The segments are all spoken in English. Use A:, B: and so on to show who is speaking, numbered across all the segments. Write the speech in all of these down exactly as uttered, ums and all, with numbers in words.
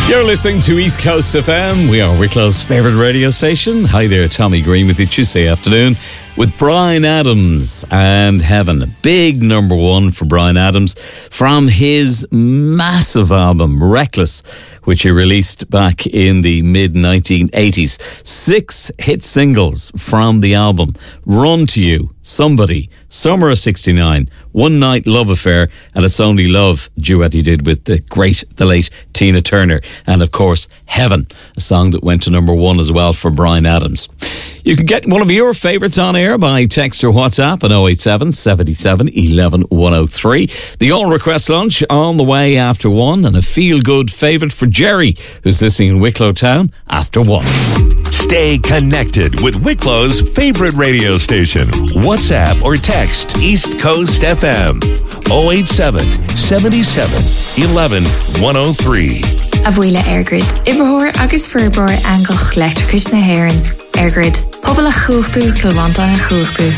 A: You're listening to East Coast F M. We are Wicklow's favourite radio station. Hi there, Tommy Green with you Tuesday afternoon with Bryan Adams and Heaven. A big number one for Bryan Adams from his massive album Reckless, which he released back in the mid nineteen eighties. Six hit singles from the album: Run to You, Somebody, Summer of sixty-nine, One Night Love Affair, and It's Only Love, duet he did with the great, the late Tina Turner. And of course, Heaven, a song that went to number one as well for Bryan Adams. You can get one of your favourites on air by text or WhatsApp at oh eight seven, seven seven, one one, one oh three. The All Request Lunch on the way after one, and a feel-good favourite for Jerry, who's listening in Wicklow Town after one.
B: Stay connected with Wicklow's favourite radio station. WhatsApp or text East Coast F M oh eight seven, seven seven, one one, one oh three.
C: Abuela Airgrid. Ibrahor agus Furbar Angoch Electricus na Heron. Airgrid. Pobla Chúchtu, Kilwanta and Chúchtu.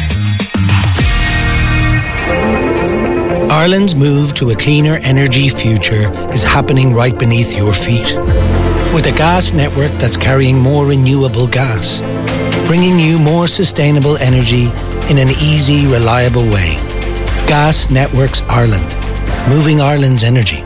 D: Ireland's move to a cleaner energy future is happening right beneath your feet. With a gas network that's carrying more renewable gas, bringing you more sustainable energy in an easy, reliable way. Gas Networks Ireland, moving Ireland's energy.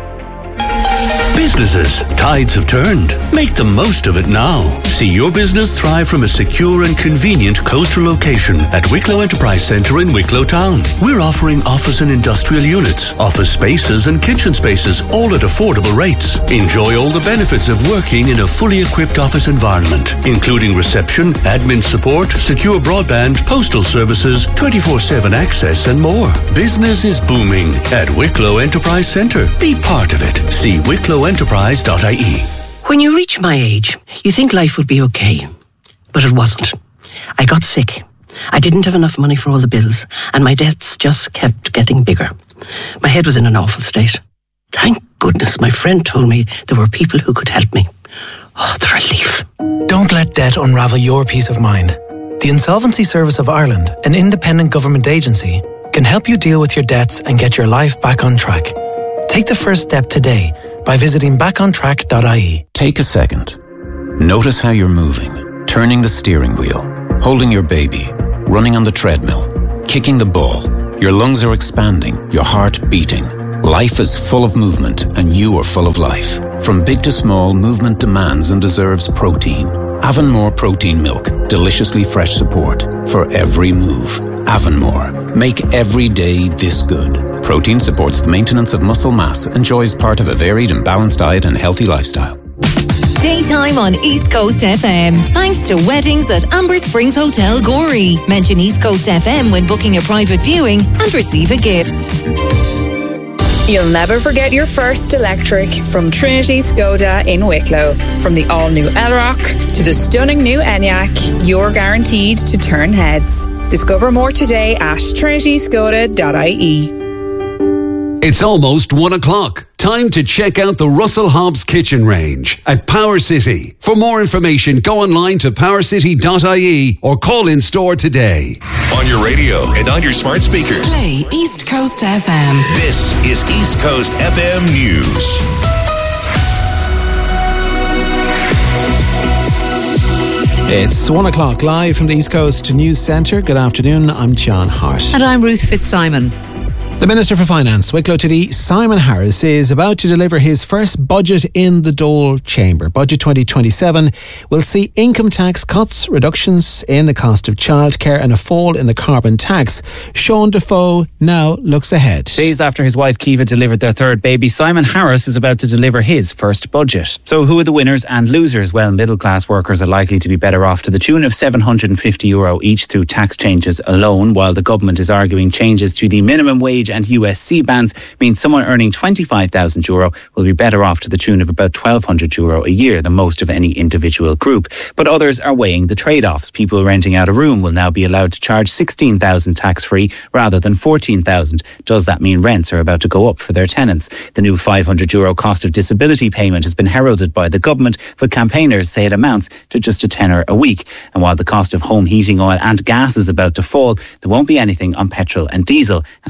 E: Businesses, tides have turned. Make the most of it now. See your business thrive from a secure and convenient coastal location at Wicklow Enterprise Centre in Wicklow Town. We're offering office and industrial units, office spaces and kitchen spaces, all at affordable rates. Enjoy all the benefits of working in a fully equipped office environment, including reception, admin support, secure broadband, postal services, twenty-four seven access and more. Business is booming at Wicklow Enterprise Centre. Be part of it. See wicklow enterprise dot I E.
F: When you reach my age, you think life would be okay. But it wasn't. I got sick. I didn't have enough money for all the bills, and my debts just kept getting bigger. My head was in an awful state. Thank goodness my friend told me there were people who could help me. Oh, the relief.
G: Don't let debt unravel your peace of mind. The Insolvency Service of Ireland, an independent government agency, can help you deal with your debts and get your life back on track. Take the first step today by visiting back on track dot I E.
H: Take a second. Notice how you're moving, turning the steering wheel, holding your baby, running on the treadmill, kicking the ball. Your lungs are expanding, your heart beating. Life is full of movement, and you are full of life. From big to small, movement demands and deserves protein. Avonmore Protein Milk, deliciously fresh support for every move. Avonmore, make every day this good. Protein supports the maintenance of muscle mass, enjoys part of a varied and balanced diet and healthy lifestyle.
I: Daytime on East Coast F M. Thanks to Weddings at Amber Springs Hotel, Gorey. Mention East Coast F M when booking a private viewing and receive a gift.
J: You'll never forget your first electric from Trinity Skoda in Wicklow. From the all-new Elrock to the stunning new Enyaq, you're guaranteed to turn heads. Discover more today at trinity skoda dot I E.
K: It's almost one o'clock. Time to check out the Russell Hobbs kitchen range at Power City. For more information, go online to power city dot I E or call in store today.
B: On your radio and on your smart speaker.
I: Play East Coast F M.
B: This is East Coast F M News.
L: It's one o'clock live from the East Coast News Centre. Good afternoon, I'm John Hart.
M: And I'm Ruth Fitzsimon.
L: The Minister for Finance, Wicklow Today, Simon Harris, is about to deliver his first budget in the Dole Chamber. Budget twenty twenty-seven will see income tax cuts, reductions in the cost of childcare and a fall in the carbon tax. Sean Defoe now looks ahead.
N: Days after his wife Kiva delivered their third baby, Simon Harris is about to deliver his first budget. So who are the winners and losers? Well, middle class workers are likely to be better off to the tune of seven hundred fifty euro each through tax changes alone, while the government is arguing changes to the minimum wage and U S C bans means someone earning twenty-five thousand euro will be better off to the tune of about twelve hundred euro a year, the most of any individual group. But others are weighing the trade-offs. People renting out a room will now be allowed to charge sixteen thousand tax-free rather than fourteen thousand. Does that mean rents are about to go up for their tenants? The new five hundred euro cost of disability payment has been heralded by the government, but campaigners say it amounts to just a tenner a week. And while the cost of home heating oil and gas is about to fall, there won't be anything on petrol and diesel, and already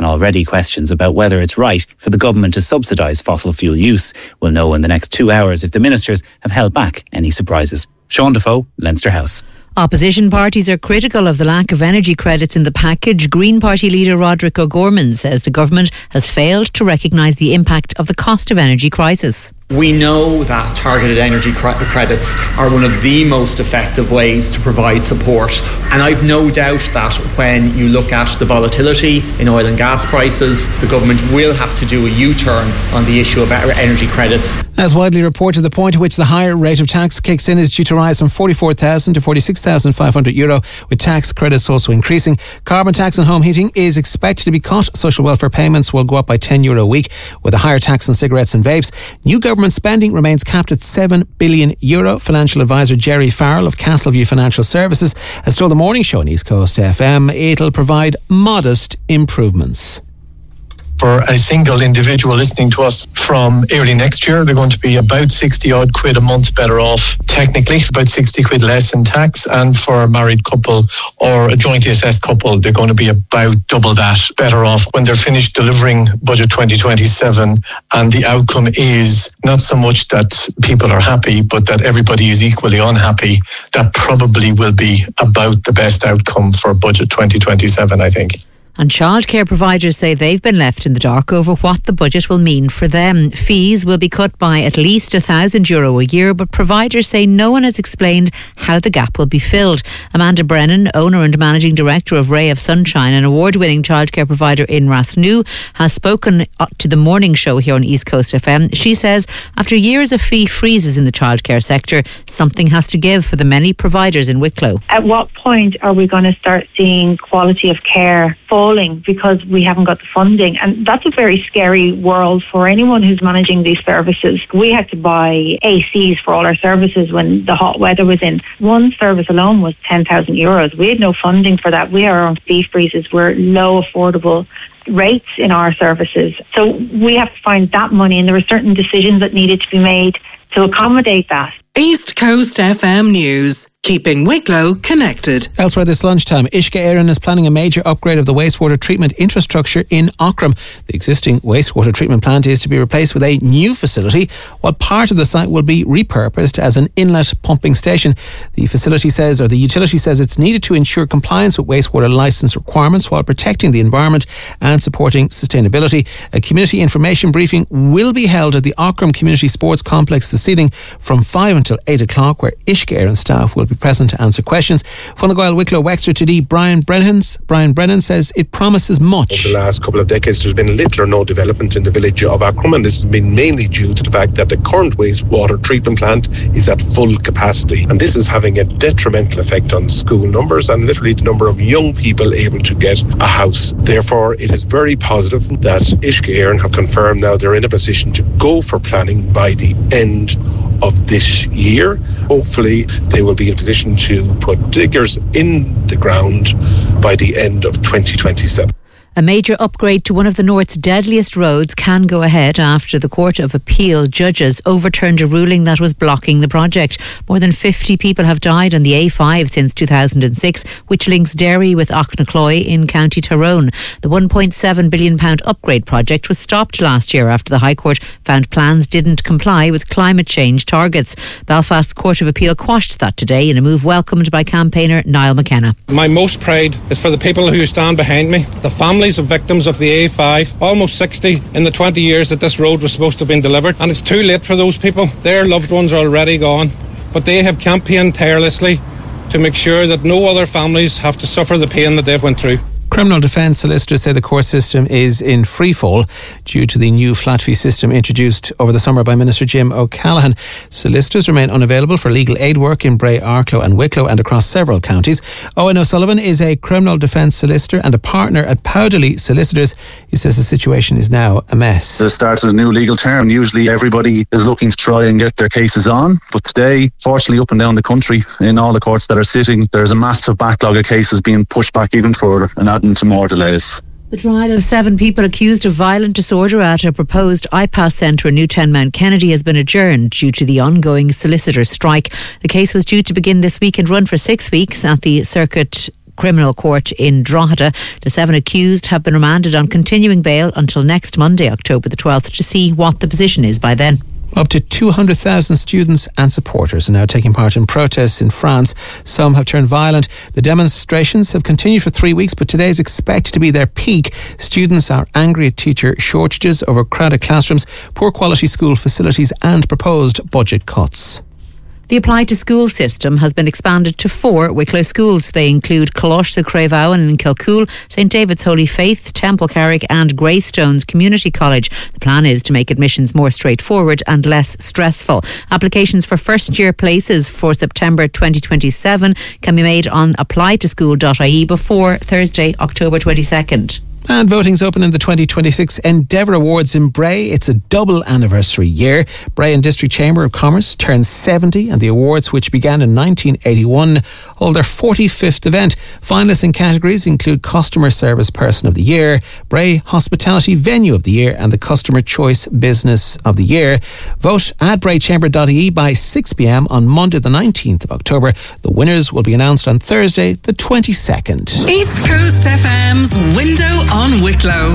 N: questions about whether it's right for the government to subsidise fossil fuel use. We'll know in the next two hours if the ministers have held back any surprises. Sean Defoe, Leinster House.
M: Opposition parties are critical of the lack of energy credits in the package. Green Party leader Roderick O'Gorman says the government has failed to recognise the impact of the cost of energy crisis.
O: We know that targeted energy cre- credits are one of the most effective ways to provide support. And I've no doubt that when you look at the volatility in oil and gas prices, the government will have to do a U-turn on the issue of energy credits.
L: As widely reported, the point at which the higher rate of tax kicks in is due to rise from forty-four thousand to forty-six thousand five hundred euro, with tax credits also increasing. Carbon tax on home heating is expected to be cut. Social welfare payments will go up by ten euro a week, with a higher tax on cigarettes and vapes. New government spending remains capped at seven billion euro. Financial advisor Jerry Farrell of Castleview Financial Services has told the Morning Show on East Coast F M it'll provide modest improvements.
P: For a single individual listening to us from early next year, they're going to be about sixty odd quid a month better off, technically, about sixty quid less in tax. And for a married couple or a jointly assessed couple, they're going to be about double that better off when they're finished delivering Budget twenty twenty-seven. And the outcome is not so much that people are happy, but that everybody is equally unhappy. That probably will be about the best outcome for Budget twenty twenty-seven, I think.
M: And childcare providers say they've been left in the dark over what the budget will mean for them. Fees will be cut by at least one thousand euro a year, but providers say no one has explained how the gap will be filled. Amanda Brennan, owner and managing director of Ray of Sunshine, an award-winning childcare provider in Rathnew, has spoken to the Morning Show here on East Coast F M. She says after years of fee freezes in the childcare sector, something has to give for the many providers in Wicklow.
Q: At what point are we going to start seeing quality of care falling because we haven't got the funding? And that's a very scary world for anyone who's managing these services. We had to buy A Cs for all our services when the hot weather was in. One service alone was ten thousand euros. We had no funding for that. We are on fee freezes. We're low affordable rates in our services. So we have to find that money, and there were certain decisions that needed to be made to accommodate that.
R: East Coast F M News, keeping Wicklow connected.
L: Elsewhere this lunchtime, Uisce Éireann is planning a major upgrade of the wastewater treatment infrastructure in Aughrim. The existing wastewater treatment plant is to be replaced with a new facility, while part of the site will be repurposed as an inlet pumping station. The facility says, or the utility says, it's needed to ensure compliance with wastewater licence requirements while protecting the environment and supporting sustainability. A community information briefing will be held at the Aughrim Community Sports Complex this evening from five until eight o'clock, where Uisce Éireann staff will be present to answer questions. Fundagoil Wicklow Wexford today, Brian Brennan, Brian Brennan says it promises much.
S: Over the last couple of decades, there's been little or no development in the village of Aughrim, and this has been mainly due to the fact that the current wastewater treatment plant is at full capacity, and this is having a detrimental effect on school numbers and literally the number of young people able to get a house. Therefore, it is very positive that Uisce Éireann have confirmed now they're in a position to go for planning by the end of this year. Hopefully they will be in a position to put diggers in the ground by the end of twenty twenty-seven.
M: A major upgrade to one of the North's deadliest roads can go ahead after the Court of Appeal judges overturned a ruling that was blocking the project. More than fifty people have died on the A five since two thousand six, which links Derry with Auchnacloy in County Tyrone. The one point seven billion pounds upgrade project was stopped last year after the High Court found plans didn't comply with climate change targets. Belfast's Court of Appeal quashed that today in a move welcomed by campaigner Niall McKenna.
T: My most pride is for the people who stand behind me, the families of victims of the A five, almost sixty in the twenty years that this road was supposed to have been delivered, and it's too late for those people. Their loved ones are already gone, but they have campaigned tirelessly to make sure that no other families have to suffer the pain that they've went through.
L: Criminal defence solicitors say the court system is in freefall due to the new flat fee system introduced over the summer by Minister Jim O'Callaghan. Solicitors remain unavailable for legal aid work in Bray, Arklow and Wicklow and across several counties. Owen O'Sullivan is a criminal defence solicitor and a partner at Powderly Solicitors. He says the situation is now a mess.
U: The start of a new legal term. Usually everybody is looking to try and get their cases on, but today, fortunately, up and down the country, in all the courts that are sitting, there's a massive backlog of cases being pushed back even further and adding to more delays.
M: The trial of seven people accused of violent disorder at a proposed I PAS centre in Newtown Mount Kennedy has been adjourned due to the ongoing solicitor strike. The case was due to begin this week and run for six weeks at the Circuit Criminal Court in Drogheda. The seven accused have been remanded on continuing bail until next Monday, October the twelfth, to see what the position is by then.
L: Up to two hundred thousand students and supporters are now taking part in protests in France. Some have turned violent. The demonstrations have continued for three weeks, but today is expected to be their peak. Students are angry at teacher shortages, overcrowded classrooms, poor quality school facilities and proposed budget cuts.
M: The Apply to School system has been expanded to four Wicklow schools. They include Colosh the Craveowen in Kilcool, St David's Holy Faith, Temple Carrick and Greystones Community College. The plan is to make admissions more straightforward and less stressful. Applications for first year places for September twenty twenty-seven can be made on apply to school dot I E before Thursday, October twenty-second.
L: And voting's open in the twenty twenty-six Endeavour Awards in Bray. It's a double anniversary year. Bray and District Chamber of Commerce turns seventy, and the awards, which began in nineteen eighty-one, hold their forty-fifth event. Finalists in categories include Customer Service Person of the Year, Bray Hospitality Venue of the Year and the Customer Choice Business of the Year. Vote at bray chamber dot I E by six p.m. on Monday the nineteenth of October. The winners will be announced on Thursday the twenty-second.
R: East Coast F M's Window on Wicklow.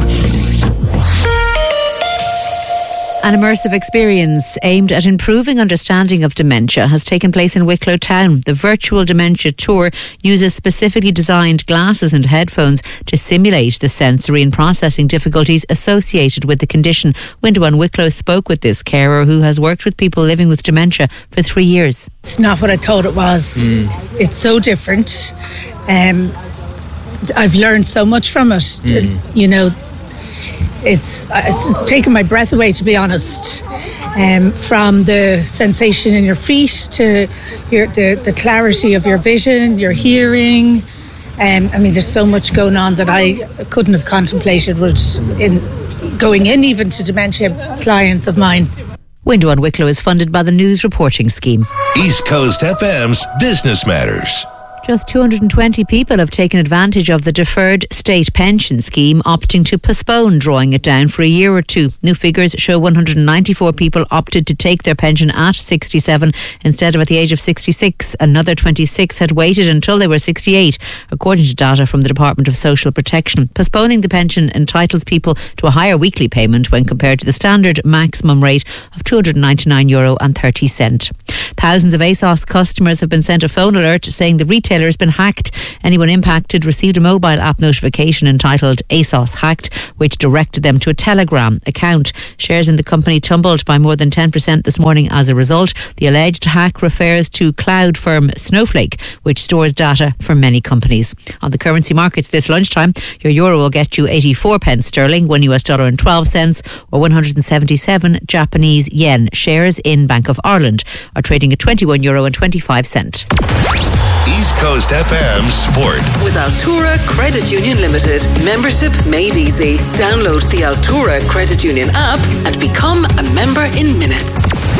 M: An immersive experience aimed at improving understanding of dementia has taken place in Wicklow Town. The virtual dementia tour uses specifically designed glasses and headphones to simulate the sensory and processing difficulties associated with the condition. Window on Wicklow spoke with this carer who has worked with people living with dementia for three years.
A: It's not what I thought it was. Mm. It's so different. Um, I've learned so much from it. Mm. You know, It's, it's it's taken my breath away, to be honest. Um, from the sensation in your feet to your the, the clarity of your vision, your hearing. Um, I mean, there's so much going on that I couldn't have contemplated was in going in even to dementia clients of mine.
M: Window on Wicklow is funded by the News Reporting Scheme.
B: East Coast F M's Business Matters.
M: Just two hundred twenty people have taken advantage of the deferred state pension scheme, opting to postpone drawing it down for a year or two. New figures show one hundred ninety-four people opted to take their pension at sixty-seven instead of at the age of sixty-six. Another twenty-six had waited until they were sixty-eight, according to data from the Department of Social Protection. Postponing the pension entitles people to a higher weekly payment when compared to the standard maximum rate of two hundred ninety-nine euro and thirty cents. Thousands of ASOS customers have been sent a phone alert saying the retailer has been hacked. Anyone impacted received a mobile app notification entitled ASOS Hacked, which directed them to a Telegram account. Shares in the company tumbled by more than ten percent this morning as a result. The alleged hack refers to cloud firm Snowflake, which stores data for many companies. On the currency markets this lunchtime, your euro will get you eighty-four pence sterling, one U S dollar and twelve cents, or one hundred seventy-seven Japanese yen. Shares in Bank of Ireland are trading at twenty-one euro and twenty-five cents.
B: East Coast F M Sport.
R: With Altura Credit Union Limited. Membership made easy. Download the Altura Credit Union app and become a member in minutes.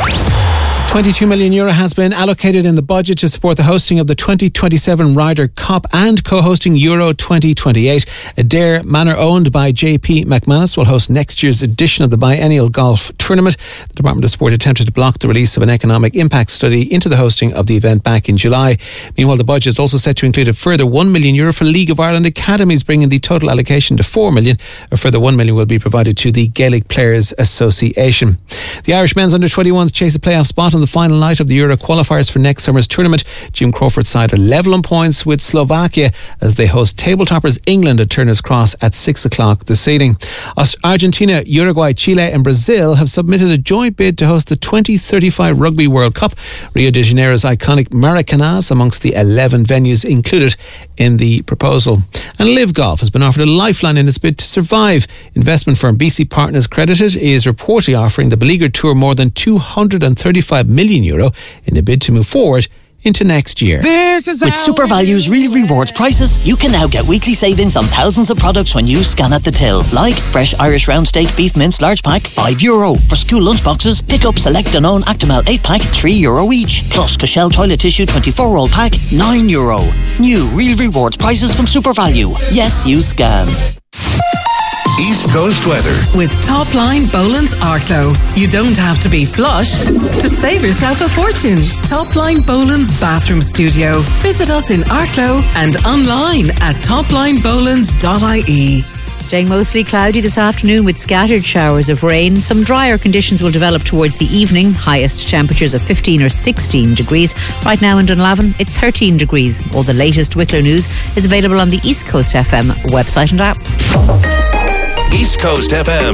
L: twenty-two million euro has been allocated in the budget to support the hosting of the twenty twenty-seven Ryder Cup and co-hosting Euro twenty twenty-eight. Adare Manor, owned by J P McManus, will host next year's edition of the biennial golf tournament. The Department of Sport attempted to block the release of an economic impact study into the hosting of the event back in July. Meanwhile, the budget is also set to include a further one million euro for League of Ireland academies, bringing the total allocation to four million. A further one million will be provided to the Gaelic Players Association. The Irish men's under twenty-ones chase a playoff spot on the final night of the Euro qualifiers for next summer's tournament. Jim Crawford's side are level on points with Slovakia as they host table-toppers England at Turner's Cross at six o'clock this evening. Argentina, Uruguay, Chile and Brazil have submitted a joint bid to host the twenty thirty-five Rugby World Cup. Rio de Janeiro's iconic Maracanã's amongst the eleven venues included in the proposal. And Live Golf has been offered a lifeline in its bid to survive. Investment firm B C Partners Credited is reportedly offering the beleaguered tour more than two hundred thirty-five million euro in a bid to move forward into next year.
V: With Super Value's Real Rewards prices, you can now get weekly savings on thousands of products when you scan at the till. Like fresh Irish round steak beef mince large pack, five euro. For school lunch boxes, pick up Select Danone Actimel eight pack, three euro each. Plus Cushell toilet tissue twenty-four roll pack, nine euro. New Real Rewards prices from Super Value. Yes, you scan.
B: East Coast weather.
R: With Topline Boland's Arklow, you don't have to be flush to save yourself a fortune. Topline Boland's Bathroom Studio. Visit us in Arklow and online at topline bolands dot I E.
M: Staying mostly cloudy this afternoon with scattered showers of rain. Some drier conditions will develop towards the evening. Highest temperatures of fifteen or sixteen degrees. Right now in Dunlavin, it's thirteen degrees. All the latest Wicklow news is available on the East Coast F M website and app.
B: East Coast F M.